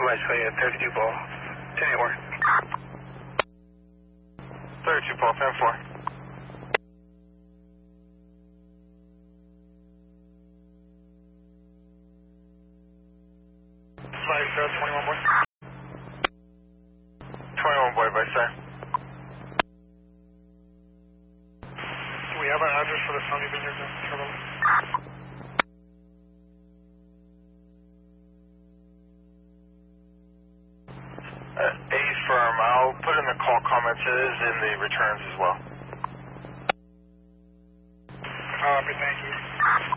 much for you, 32 ball. 10 more. 32 ball, 10-4. Flight 21 boy. 21 boy, by sir. Do we have an address for the son you've been here, Charlie? A firm. I'll put in the call comments. It is in the returns as well. Copy, thank you.